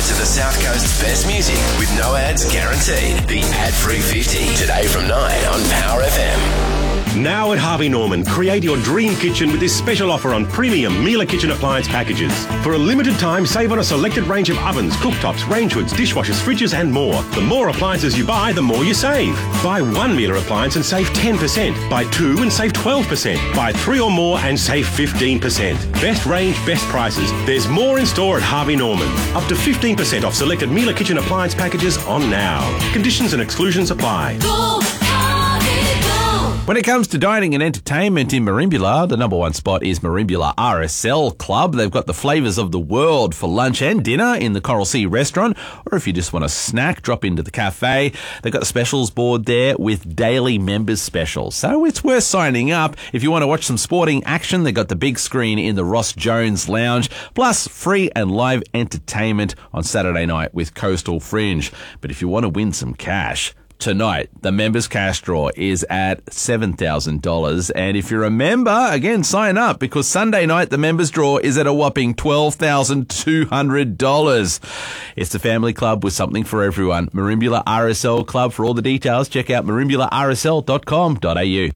to the South Coast's best music with no ads guaranteed. The ad-free 50 today from 9 on Power FM. Now at Harvey Norman, create your dream kitchen with this special offer on premium Miele kitchen appliance packages. For a limited time, save on a selected range of ovens, cooktops, range hoods, dishwashers, fridges and more. The more appliances you buy, the more you save. Buy one Miele appliance and save 10%. Buy two and save 12%. Buy three or more and save 15%. Best range, best prices. There's more in store at Harvey Norman. Up to 15% off selected Miele kitchen appliance packages on now. Conditions and exclusions apply. Go, Harvey, go. When it comes to dining and entertainment in Merimbula, the number one spot is Merimbula RSL Club. They've got the flavours of the world for lunch and dinner in the Coral Sea restaurant, or if you just want a snack, drop into the cafe. They've got the specials board there with daily members specials. So it's worth signing up. If you want to watch some sporting action, they've got the big screen in the Ross Jones Lounge, plus free and live entertainment on Saturday night with Coastal Fringe. But if you want to win some cash, tonight, the members cash draw is at $7,000. And if you're a member, again, sign up because Sunday night, the members draw is at a whopping $12,200. It's the family club with something for everyone. Merimbula RSL Club. For all the details, check out merimbularsl.com.au.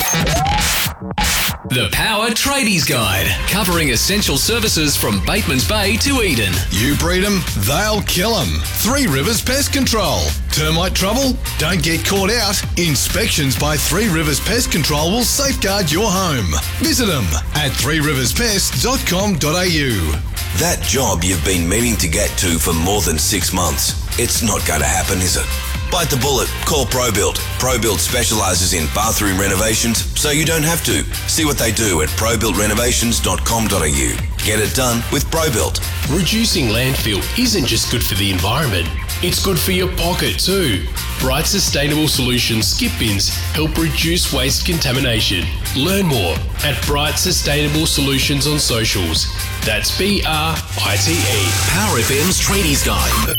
The Power Tradies Guide, covering essential services from Bateman's Bay to Eden. You breed them, they'll kill them. Three Rivers Pest Control. Termite trouble? Don't get caught out. Inspections by Three Rivers Pest Control will safeguard your home. Visit them at threeriverspest.com.au. That job you've been meaning to get to for more than 6 months. It's not going to happen, is it? Bite the bullet. Call ProBuild. ProBuild specialises in bathroom renovations, so you don't have to. See what they do at probuildrenovations.com.au. Get it done with ProBuild. Reducing landfill isn't just good for the environment, it's good for your pocket too. Bright Sustainable Solutions skip bins help reduce waste contamination. Learn more at Bright Sustainable Solutions on socials. That's BRITE. Power FM's Tradies Guide,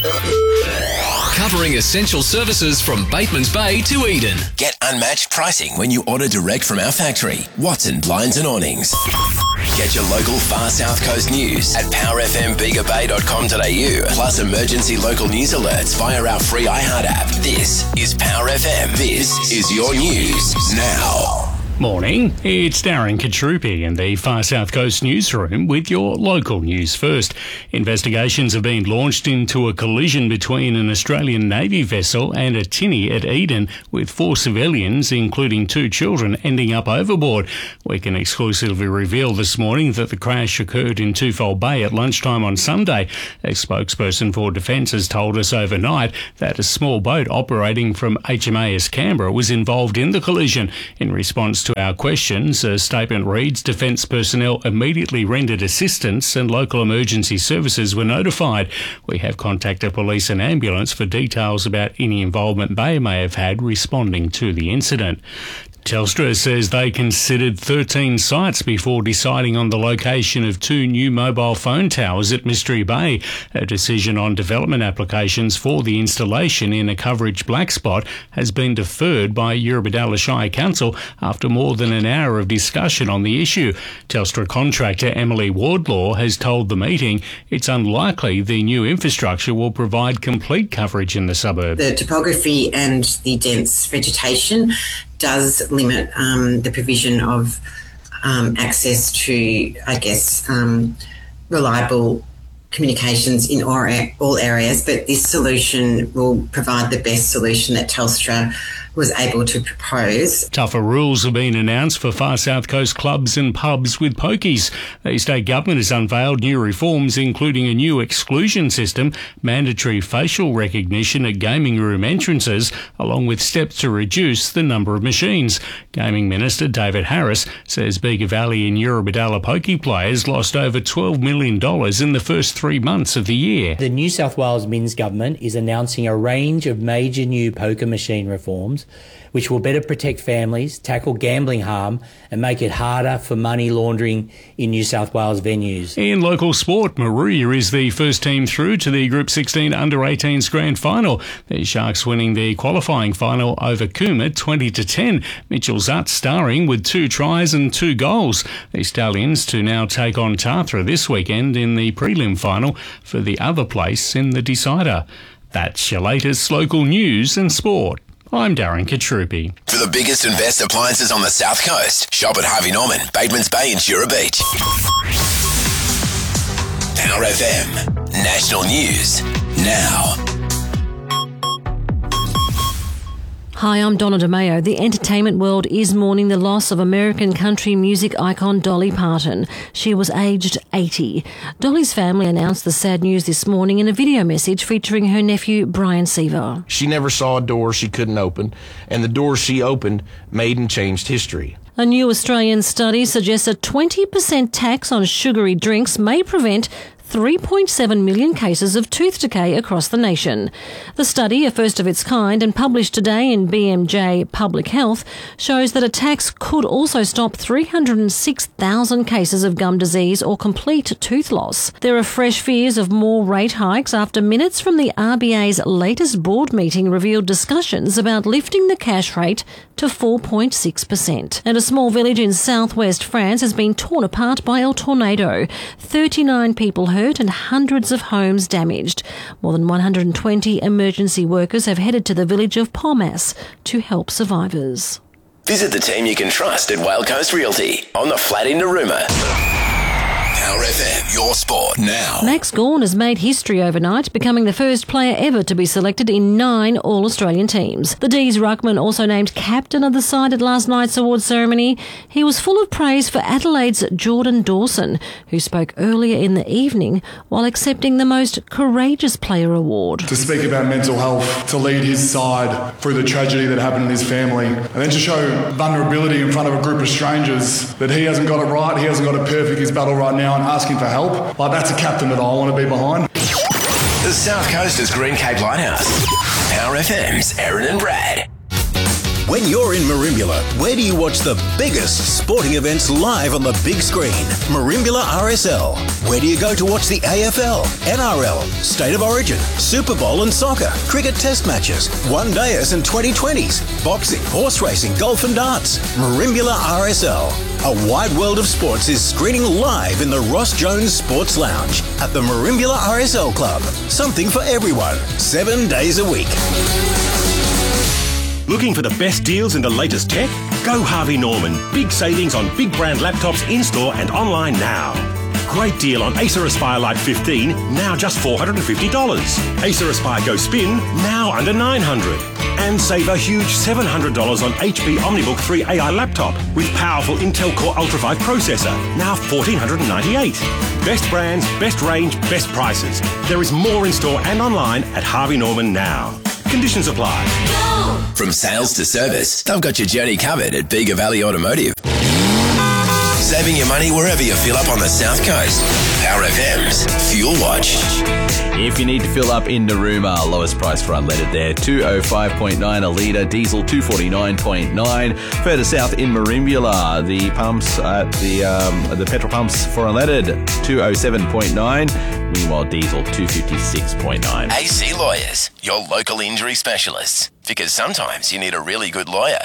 covering essential services from Bateman's Bay to Eden. Get unmatched pricing when you order direct from our factory, Watson Blinds and Awnings. Get your local far South Coast news at powerfmbigabay.com.au, plus emergency local news alerts via our free iHeart app. This is Power FM. This is your news now. Morning, it's Darren Katrupi in the Far South Coast newsroom with your local news first. Investigations have been launched into a collision between an Australian Navy vessel and a tinny at Eden, with 4 civilians, including 2 children, ending up overboard. We can exclusively reveal this morning that the crash occurred in Twofold Bay at lunchtime on Sunday. A spokesperson for Defence has told us overnight that a small boat operating from HMAS Canberra was involved in the collision. In response to our questions, a statement reads, Defence personnel immediately rendered assistance and local emergency services were notified. We have contacted police and ambulance for details about any involvement they may have had responding to the incident. Telstra says they considered 13 sites before deciding on the location of 2 new mobile phone towers at Mystery Bay. A decision on development applications for the installation in a coverage black spot has been deferred by Eurobodalla Shire Council after more than an hour of discussion on the issue. Telstra contractor Emily Wardlaw has told the meeting it's unlikely the new infrastructure will provide complete coverage in the suburb. The topography and the dense vegetation does limit the provision of access to, reliable communications in all areas, but this solution will provide the best solution that Telstra was able to propose. Tougher rules have been announced for Far South Coast clubs and pubs with pokies. The state government has unveiled new reforms, including a new exclusion system, mandatory facial recognition at gaming room entrances, along with steps to reduce the number of machines. Gaming Minister David Harris says Bega Valley and Eurobodalla pokie players lost over $12 million in the first 3 months of the year. The New South Wales Minns government is announcing a range of major new poker machine reforms, which will better protect families, tackle gambling harm and make it harder for money laundering in New South Wales venues. In local sport, Moruya is the first team through to the Group 16 Under-18s Grand Final. The Sharks winning the qualifying final over Cooma 20-10. Mitchell Zutt starring with 2 tries and 2 goals. The Stallions to now take on Tathra this weekend in the prelim final for the other place in the decider. That's your latest local news and sport. I'm Darren Katrupi. For the biggest and best appliances on the South Coast, shop at Harvey Norman, Batemans Bay and Shura Beach. Power FM, national news, now. Hi, I'm Donna DeMayo. The entertainment world is mourning the loss of American country music icon Dolly Parton. She was aged 80. Dolly's family announced the sad news this morning in a video message featuring her nephew, Brian Seaver. She never saw a door she couldn't open, and the doors she opened made and changed history. A new Australian study suggests a 20% tax on sugary drinks may prevent 3.7 million cases of tooth decay across the nation. The study, a first of its kind and published today in BMJ Public Health, shows that a tax could also stop 306,000 cases of gum disease or complete tooth loss. There are fresh fears of more rate hikes after minutes from the RBA's latest board meeting revealed discussions about lifting the cash rate to 4.6%. And a small village in southwest France has been torn apart by a tornado. 39 people hurt and hundreds of homes damaged. More than 120 emergency workers have headed to the village of Palmas to help survivors. Visit the team you can trust at Whale Coast Realty on the flat in Narooma. Power FM, your sport now. Max Gawn has made history overnight, becoming the first player ever to be selected in 9 All-Australian teams. The D's ruckman also named captain of the side at last night's awards ceremony. He was full of praise for Adelaide's Jordan Dawson, who spoke earlier in the evening while accepting the Most Courageous Player award. To speak about mental health, to lead his side through the tragedy that happened in his family, and then to show vulnerability in front of a group of strangers that he hasn't got it right, he hasn't got it perfect, his battle right now, and asking for help. Like, that's a captain that I want to be behind. The South Coast is Green Cape Lighthouse. Power FM's Aaron and Brad. When you're in Merimbula, where do you watch the biggest sporting events live on the big screen? Merimbula RSL. Where do you go to watch the AFL, NRL, State of Origin, Super Bowl and soccer, cricket test matches, one-dayers and 2020s, boxing, horse racing, golf and darts? Merimbula RSL. A wide world of sports is screening live in the Ross Jones Sports Lounge at the Merimbula RSL Club. Something for everyone, 7 days a week. Looking for the best deals in the latest tech? Go Harvey Norman. Big savings on big brand laptops in-store and online now. Great deal on Acer Aspire Lite 15, now just $450. Acer Aspire Go Spin, now under $900. And save a huge $700 on HP OmniBook 3 AI laptop with powerful Intel Core Ultra 5 processor, now $1,498. Best brands, best range, best prices. There is more in-store and online at Harvey Norman now. Conditions apply. From sales to service, they've got your journey covered at Bega Valley Automotive. Saving your money wherever you fill up on the South Coast. Power FM's Fuel Watch. If you need to fill up in Narooma, lowest price for unleaded there, $205.9 a litre, diesel $249.9. Further south in Merimbula, the pumps at the petrol pumps for unleaded $207.9. Meanwhile, diesel $256.9. AC Lawyers, your local injury specialists. Because sometimes you need a really good lawyer.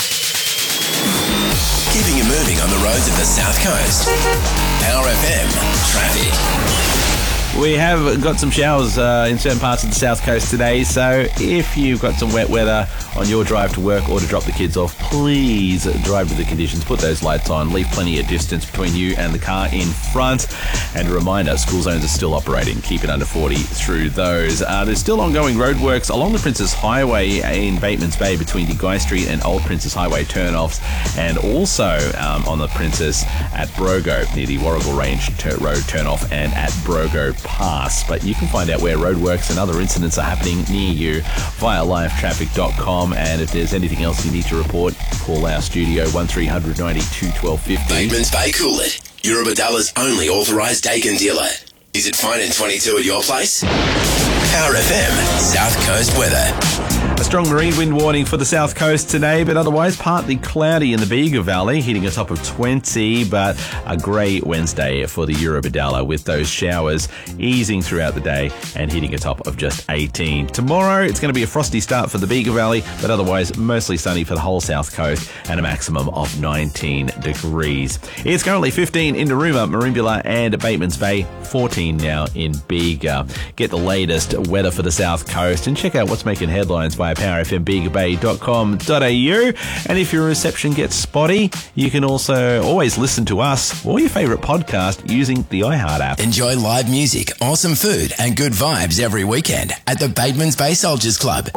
Keeping you moving on the roads of the South Coast. Power FM Traffic. We have got some showers in certain parts of the South Coast today, so if you've got some wet weather on your drive to work or to drop the kids off, please drive to the conditions, put those lights on, leave plenty of distance between you and the car in front. And a reminder, school zones are still operating. Keep it under 40 through those. There's still ongoing roadworks along the Princess Highway in Batemans Bay between the Guy Street and Old Princess Highway turnoffs, and also on the Princess at Brogo near the Warrigal Range Road turnoff and at Brogo Pass. But you can find out where roadworks and other incidents are happening near you via livetraffic.com. And if there's anything else you need to report, call our studio 1300 92 1250. Batemans Bay Coolett, Eurobadalla's only authorised Dakin dealer. Is it fine and 22 at your place? Power FM South Coast weather. A strong marine wind warning for the south coast today, but otherwise partly cloudy in the Bega Valley, hitting a top of 20, but a grey Wednesday for the Eurobodalla with those showers easing throughout the day and hitting a top of just 18. Tomorrow, it's going to be a frosty start for the Bega Valley, but otherwise mostly sunny for the whole south coast and a maximum of 19 degrees. It's currently 15 in Narooma, Merimbula and Batemans Bay, 14 now in Bega. Get the latest weather for the south coast and check out what's making headlines via powerfmbegabay.com.au. And if your reception gets spotty, you can also always listen to us or your favourite podcast using the iHeart app. Enjoy live music, awesome food, and good vibes every weekend at the Batemans Bay Soldiers Club.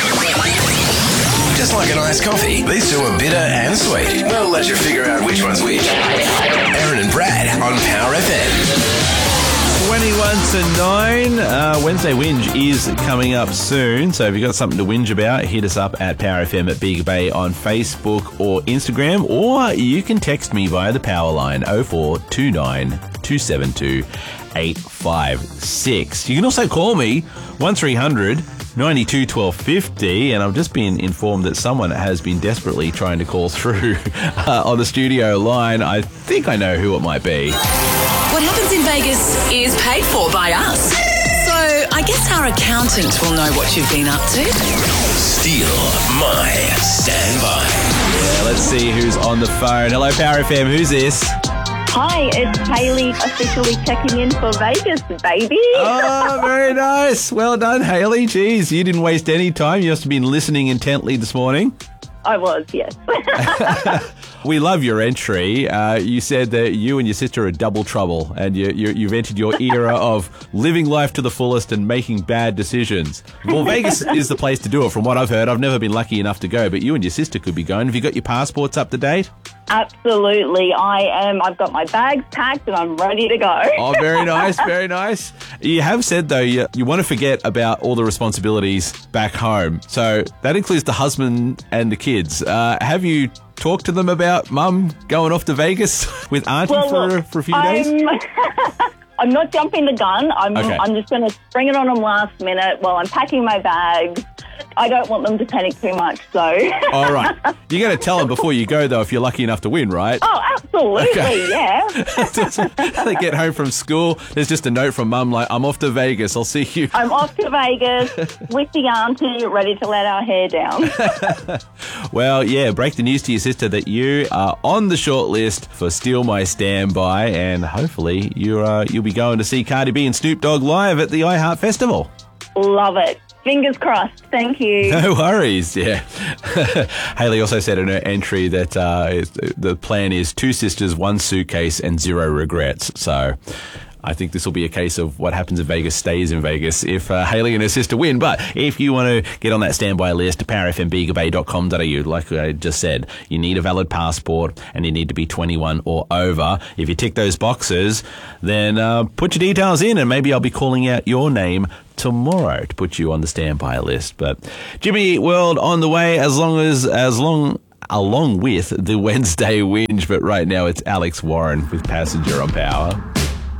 Just like an iced coffee, these two are bitter and sweet. We'll let you figure out which one's which. Aaron and Brad on Power FM. 21 to 9. Wednesday Whinge is coming up soon, so if you've got something to whinge about, hit us up at Power FM at Bega Bay on Facebook or Instagram, or you can text me via the power line 0429 272 856. You can also call me 1300 92 1250, and I've just been informed that someone has been desperately trying to call through on the studio line. I think I know who it might be. What happens in Vegas is paid for by us. So I guess our accountant will know what you've been up to. Steal my standby. Yeah, let's see who's on the phone. Hello, Power FM. Who's this? Hi, it's Hayley officially checking in for Vegas, baby. Oh, very nice. Well done, Hayley. Jeez, you didn't waste any time. You must have been listening intently this morning. I was, yes. We love your entry. You said that you and your sister are double trouble, and you've entered your era of living life to the fullest and making bad decisions. Well, Vegas is the place to do it, from what I've heard. I've never been lucky enough to go, but you and your sister could be going. Have you got your passports up to date? Absolutely, I am. I've got my bags packed and I'm ready to go. Oh, very nice, very nice. You have said, though, you want to forget about all the responsibilities back home. So that includes the husband and the kids. Have you talked to them about Mum going off to Vegas with Auntie for a few days? I'm not jumping the gun. Okay. I'm just going to spring it on them last minute while I'm packing my bags. I don't want them to panic too much, so... All right. You're going to tell them before you go, though, if you're lucky enough to win, right? Oh, absolutely, Okay. yeah. They get home from school, there's just a note from Mum like, I'm off to Vegas, I'll see you. I'm off to Vegas with the auntie, ready to let our hair down. Well, yeah, break the news to your sister that you are on the short list for Steal My Standby, and hopefully you'll be going to see Cardi B and Snoop Dogg live at the iHeart Festival. Love it. Fingers crossed. Thank you. No worries, yeah. Hayley also said in her entry that the plan is 2 sisters, 1 suitcase, and 0 regrets. So I think this will be a case of what happens in Vegas stays in Vegas if Hayley and her sister win. But if you want to get on that standby list, powerfmbegabay.com.au, like I just said, you need a valid passport and you need to be 21 or over. If you tick those boxes, then put your details in and maybe I'll be calling out your name tomorrow to put you on the standby list. But Jimmy Eat World on the way along with the Wednesday Whinge. But right now it's Alex Warren with Passenger on Power.